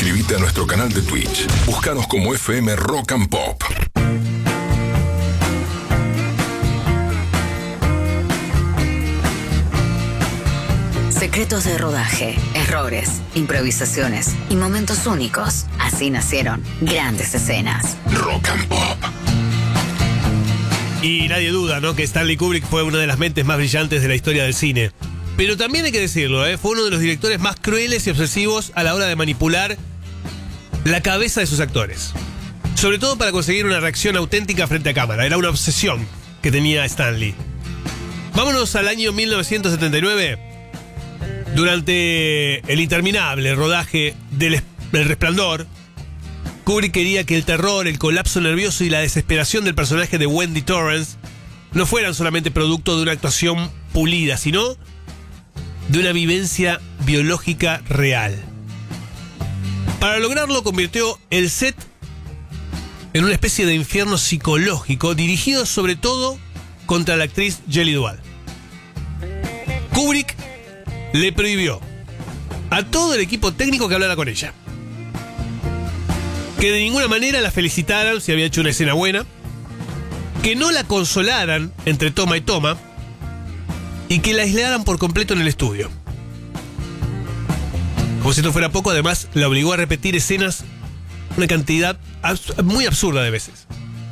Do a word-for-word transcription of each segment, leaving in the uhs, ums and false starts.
Suscríbete a nuestro canal de Twitch. Búscanos como F M Rock and Pop. Secretos de rodaje, errores, improvisaciones y momentos únicos. Así nacieron grandes escenas. Rock and Pop. Y nadie duda, ¿no?, que Stanley Kubrick fue una de las mentes más brillantes de la historia del cine. Pero también hay que decirlo, ¿eh? Fue uno de los directores más crueles y obsesivos a la hora de manipular la cabeza de sus actores. Sobre todo para conseguir una reacción auténtica frente a cámara. Era una obsesión que tenía Stanley. Vámonos al año mil novecientos setenta y nueve. Durante el interminable rodaje del El Resplandor, Kubrick quería que el terror, el colapso nervioso y la desesperación del personaje de Wendy Torrance no fueran solamente producto de una actuación pulida, sino de una vivencia biológica real. Para lograrlo, convirtió el set en una especie de infierno psicológico dirigido sobre todo contra la actriz Shelley Duvall. Kubrick le prohibió a todo el equipo técnico que hablara con ella, que de ninguna manera la felicitaran si había hecho una escena buena, que no la consolaran entre toma y toma y que la aislaran por completo en el estudio. Como si esto fuera poco, además la obligó a repetir escenas una cantidad abs- muy absurda de veces.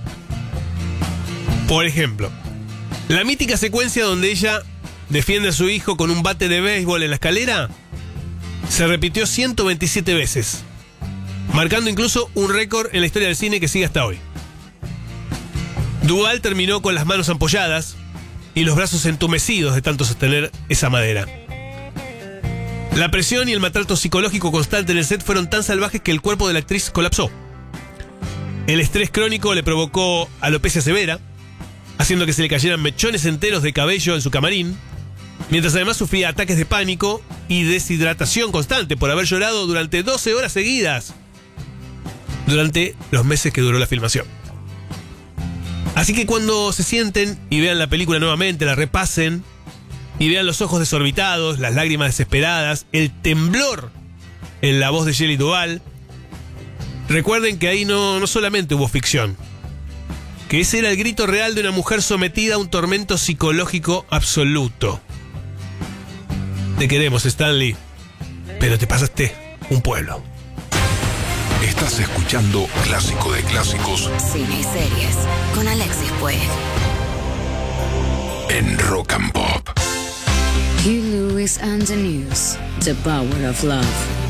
Por ejemplo, la mítica secuencia donde ella defiende a su hijo con un bate de béisbol en la escalera se repitió ciento veintisiete veces, marcando incluso un récord en la historia del cine que sigue hasta hoy. Duvall terminó con las manos ampolladas y los brazos entumecidos de tanto sostener esa madera. La presión y el maltrato psicológico constante en el set fueron tan salvajes que el cuerpo de la actriz colapsó. El estrés crónico le provocó alopecia severa, haciendo que se le cayeran mechones enteros de cabello en su camarín, mientras además sufría ataques de pánico y deshidratación constante por haber llorado durante doce horas seguidas durante los meses que duró la filmación. Así que cuando se sienten y vean la película nuevamente, la repasen y vean los ojos desorbitados, las lágrimas desesperadas, el temblor en la voz de Shelley Duvall, recuerden que ahí no, no solamente hubo ficción, que ese era el grito real de una mujer sometida a un tormento psicológico absoluto. Te queremos, Stanley, pero te pasaste un pueblo. Estás escuchando Clásico de Clásicos, Cine y series con Alexis Puig. en Rock and Pop. Hugh Lewis and the News. The Power of Love.